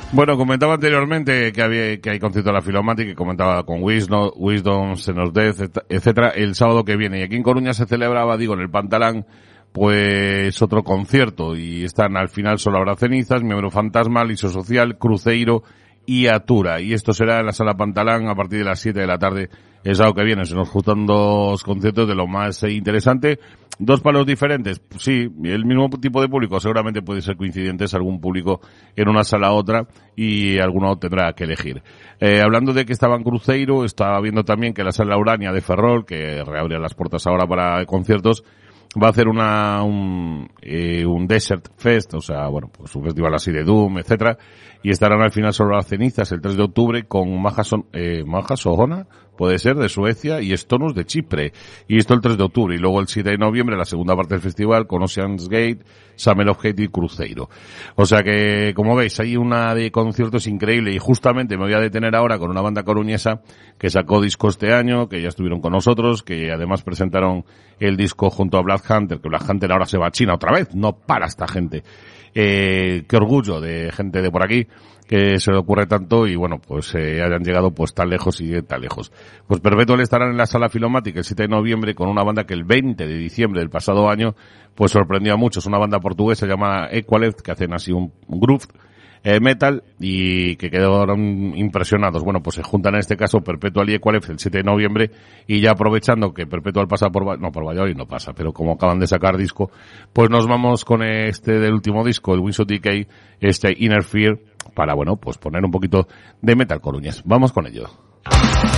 Bueno, comentaba anteriormente que hay concierto de la Filomatic, que comentaba con Wisdom, Senos Death, etcétera, el sábado que viene. Y aquí en Coruña se celebraba, en el Pantalán, pues otro concierto. Y están al final Solo Habrá Cenizas, Miembro Fantasmal, Iso Social, Cruzeiro y Atura. Y esto será en la Sala Pantalán a partir de las 7 de la tarde el sábado que viene. Se nos juntan dos conciertos de lo más interesante. Dos palos diferentes, sí, el mismo tipo de público, seguramente puede ser coincidentes, algún público en una sala u otra y alguno tendrá que elegir. Hablando de que estaba en Cruzeiro, estaba viendo también que la sala Urania de Ferrol, que reabre las puertas ahora para conciertos, va a hacer un Desert Fest, o sea, bueno, pues un festival así de Doom, etcétera, y estarán al final Solo las Cenizas el 3 de octubre con Maja Sohona, puede ser, de Suecia, y Stonus de Chipre. Y esto el 3 de octubre. Y luego el 7 de noviembre, la segunda parte del festival, con Ocean's Gate, Summer of Hate y Cruzeiro. O sea que, como veis, hay una de conciertos increíble. Y justamente me voy a detener ahora con una banda coruñesa que sacó disco este año, que ya estuvieron con nosotros, que además presentaron el disco junto a Black Hunter, que Black Hunter ahora se va a China otra vez. No para esta gente. Qué orgullo de gente de por aquí que se le ocurre tanto y bueno, pues hayan llegado pues tan lejos y tan lejos. Pues Perpetual estarán en la Sala Filomatic el 7 de noviembre con una banda que el 20 de diciembre del pasado año pues sorprendió a muchos. Una banda portuguesa llamada Equaleft, que hacen así un groove metal y que quedaron impresionados. Bueno, pues se juntan en este caso Perpetual y Equaleft el 7 de noviembre y ya aprovechando que Perpetual pasa por Valladolid no pasa, pero como acaban de sacar disco, pues nos vamos con este del último disco, el Winds of Decay, este Inner Fear, para bueno, pues poner un poquito de metal coruñés. Vamos con ello.